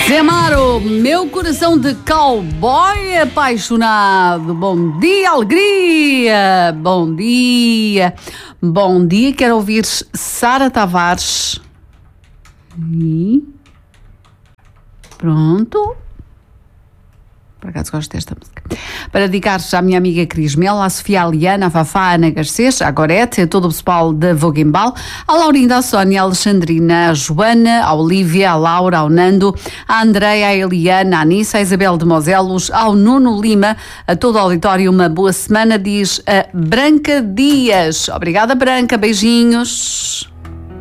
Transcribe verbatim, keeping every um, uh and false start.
Zé Amaro, meu coração de cowboy apaixonado. Bom dia, alegria. Bom dia. Bom dia, quero ouvir Sara Tavares. E... pronto. Por acaso gosto desta música. Para dedicar-se à minha amiga Cris Mel, à Sofia Aliana, à Fafá, à Ana Garcês, à Gorete, a todo o pessoal da Voguembal, à Laurinda, à Sónia, à Alexandrina, à Joana, à Olívia, à Laura, ao Nando, à Andreia, à Eliana, à Anissa, à Isabel de Moselos, ao Nuno Lima, a todo o auditório, uma boa semana, diz a Branca Dias. Obrigada, Branca, beijinhos.